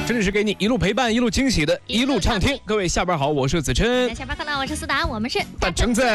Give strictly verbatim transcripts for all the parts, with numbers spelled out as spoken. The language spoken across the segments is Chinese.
这里是给你一路陪伴一路惊喜的一路畅听。各位下班好，我是子琛。 下班快乐，我是思达，我们是大橙子。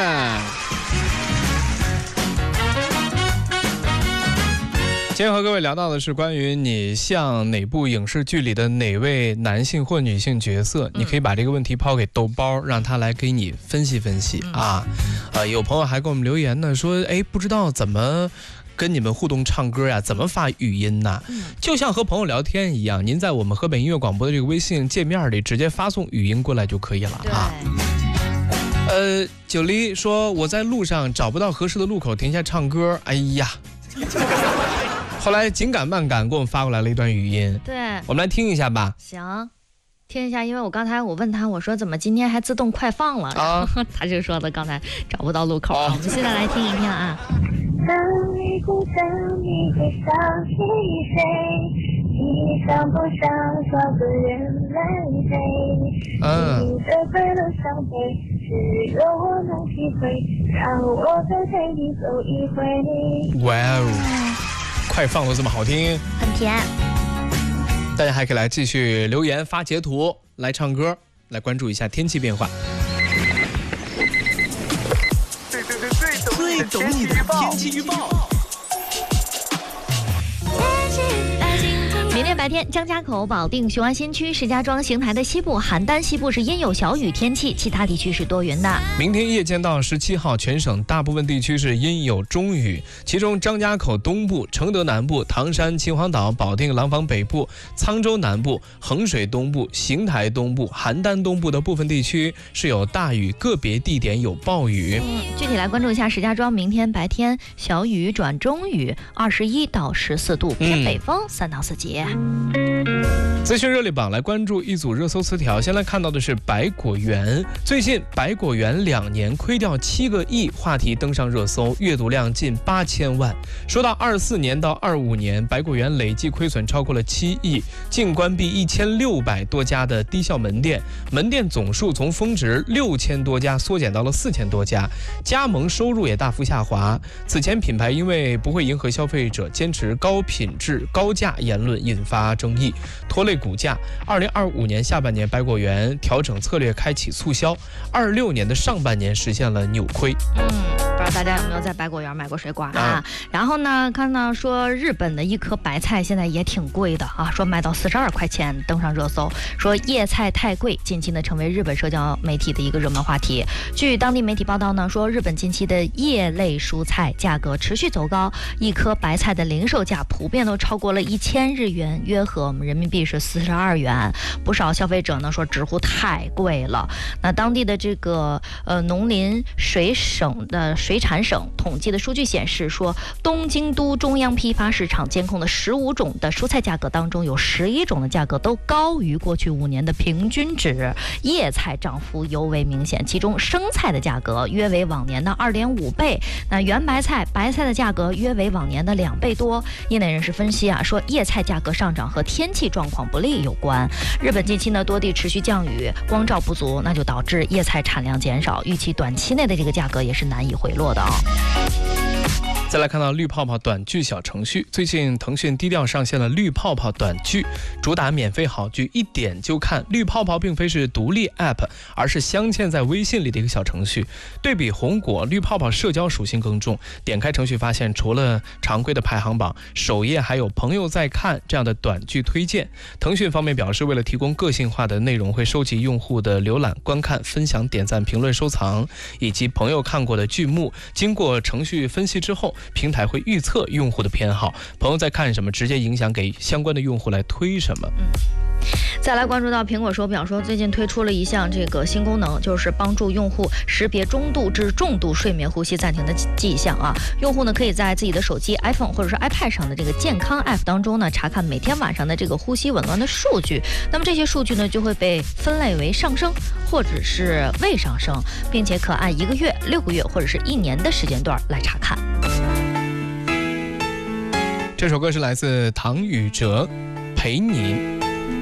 今天和各位聊到的是关于你像哪部影视剧里的哪位男性或女性角色，你可以把这个问题抛给豆包，让他来给你分析分析啊。呃，有朋友还给我们留言呢，说哎，不知道怎么跟你们互动唱歌呀，怎么发语音呢？就像和朋友聊天一样，您在我们河北音乐广播的这个微信界面里直接发送语音过来就可以了啊。呃，九黎说我在路上找不到合适的路口停下唱歌，哎呀。后来紧赶慢赶给我们发过来了一段语音， 对， 我们来听一下吧。 行，听一下，因为我刚才我问他，我说怎么今天还自动快放了啊？他就说的刚才找不到路口啊。我们现在来听一听啊。等你不等你会想起谁？你上不上少个人来陪？嗯。你的快乐伤悲，只有我能体会。让我再陪你走一回。哇哦！ 快放都这么好听， 很甜。 大家还可以来继续留言发截图来唱歌，来关注一下天气变化。 对对对对，最懂你的天气预报。 明天白天，张家口、保定、雄安新区、石家庄、邢台的西部、邯郸西部是阴有小雨天气，其他地区是多云的。 明天夜间到十七号，全省大部分地区是阴有中雨，其中张家口东部、承德南部、唐山、秦皇岛、保定、廊坊北部、沧州南部、衡水东部、邢台东部、邯郸东部的部分地区是有大雨，个别地点有暴雨。 嗯，具体来关注一下石家庄，明天白天小雨转中雨，二十一到十四度，偏北风三到四级。 资讯热力榜来关注一组热搜词条，先来看到的是百果园。最近百果园两年亏掉七个亿话题登上热搜，阅读量近八千万。说到二四年到二五年，百果园累计亏损超过了七亿，净关闭一千六百多家的低效门店，门店总数从峰值六千多家缩减到了四千多家，加盟收入也大幅下滑。此前品牌因为不会迎合消费者坚持高品质高价言论引发争议，拖累股价。二零二五年下半年，百果园调整策略，开启促销。二六年的上半年实现了扭亏。 嗯，不知道大家有没有在百果园买过水果啊？啊然后呢，看到说日本的一颗白菜现在也挺贵的啊，说卖到四十二块钱，登上热搜。说叶菜太贵，近期呢成为日本社交媒体的一个热门话题。据当地媒体报道呢，说日本近期的叶类蔬菜价格持续走高，一颗白菜的零售价普遍都超过了一千日元，约合我们人民币是四十二元。不少消费者呢说直呼太贵了。那当地的这个呃农林水省的水产省统计的数据显示说，东京都中央批发市场监控的十五种的蔬菜价格当中，有十一种的价格都高于过去五年的平均值，叶菜涨幅尤为明显，其中生菜的价格约为往年的二点五倍，那圆白菜、白菜的价格约为往年的两倍多。业内人士分析啊，说叶菜价格上涨和天气状况不利有关。日本近期呢多地持续降雨，光照不足，那就导致叶菜产量减少，预期短期内的这个价格也是难以回落的啊。 再来看到绿泡泡短剧小程序，最近腾讯低调上线了绿泡泡短剧，主打免费好剧一点就看。绿泡泡并非是独立 app， 而是镶嵌在微信里的一个小程序。对比红果，绿泡泡社交属性更重。点开程序发现，除了常规的排行榜，首页还有朋友在看这样的短剧推荐。腾讯方面表示，为了提供个性化的内容，会收集用户的浏览、观看、分享、点赞、评论、收藏以及朋友看过的剧目。经过程序分析之后，平台会预测用户的偏好，朋友在看什么，直接影响给相关的用户来推什么。 嗯，再来关注到苹果手表说，最近推出了一项这个新功能，就是帮助用户识别中度至重度睡眠呼吸暂停的迹象啊。用户呢可以在自己的手机 iPhone 或者是 iPad 上的这个健康 App 当中呢，查看每天晚上的这个呼吸紊乱的数据。那么这些数据呢就会被分类为上升或者是未上升，并且可按一个月、六个月或者是一年的时间段来查看。 这首歌是来自唐禹哲，陪你。